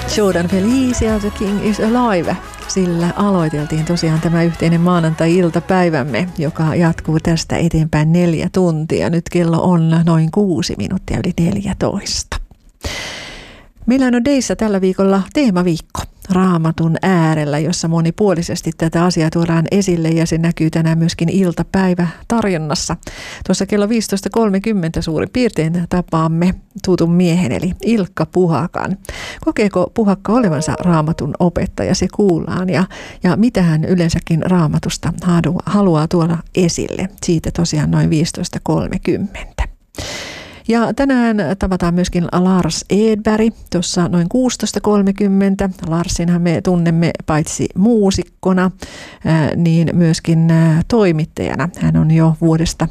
Jordan Felicia, The King is Alive. Sillä aloiteltiin tosiaan tämä yhteinen maanantai-iltapäivämme, joka jatkuu tästä eteenpäin 4 tuntia. Nyt kello on noin 6 minuuttia yli 14. Meillä on Deissä tällä viikolla teemaviikko Raamatun äärellä, jossa monipuolisesti tätä asiaa tuodaan esille ja se näkyy tänään myöskin iltapäivätarjonnassa. Tuossa kello 15.30 suurin piirtein tapaamme tutun miehen eli Ilkka Puhakan. Kokeeko Puhakka olevansa Raamatun opettaja? Se kuullaan ja mitä hän yleensäkin Raamatusta haluaa tuoda esille. Siitä tosiaan noin 15.30. Ja tänään tavataan myöskin Lars Edberg tuossa noin 16.30. Larsinhan me tunnemme paitsi muusikkona, niin myöskin toimittajana. Hän on jo vuodesta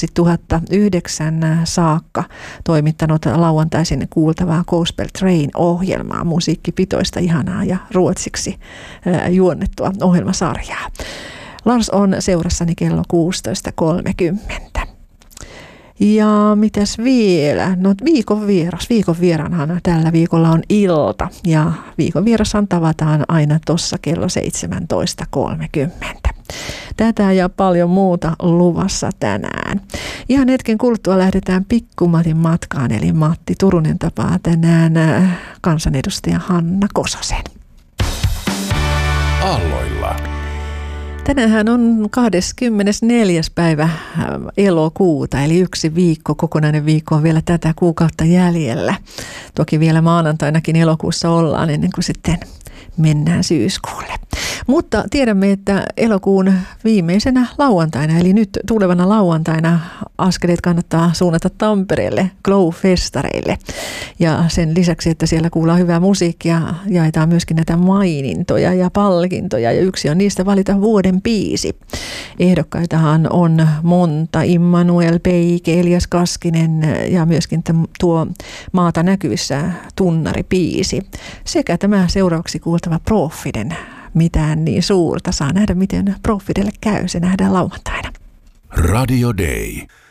2009 saakka toimittanut lauantaisin kuultavaa Gospel Train-ohjelmaa, musiikkipitoista, ihanaa ja ruotsiksi juonnettua ohjelmasarjaa. Lars on seurassani kello 16.30. Ja mitäs vielä? No viikon vieraanhan tällä viikolla on ilta ja viikon vierashan tavataan aina tuossa kello 17.30. Tätä ja paljon muuta luvassa tänään. Ihan hetken kuluttua lähdetään Pikkumatin matkaan, eli Matti Turunen tapaa tänään kansanedustaja Hanna Kososen. Aalloilla. Tänään on 24. päivä elokuuta, eli 1 viikko, kokonainen viikko on vielä tätä kuukautta jäljellä. Toki vielä maanantainakin elokuussa ollaan ennen kuin sitten mennään syyskuulle. Mutta tiedämme, että elokuun viimeisenä lauantaina, eli nyt tulevana lauantaina askeleet kannattaa suunnata Tampereelle Glow-festareille. Ja sen lisäksi, että siellä kuullaan hyvää musiikkia, jaetaan myöskin näitä mainintoja ja palkintoja. Ja yksi on niistä valita vuoden biisi. Ehdokkaitahan on monta: Immanuel Peike, Elias Kaskinen ja myöskin tuo Maata näkyvissä tunnaribiisi. Sekä tämä seuraavaksi kuultava Proffiden Mitään niin suurta. Saa nähdä, miten Proffidelle käy. Se nähdään lauantaina. Radio Day.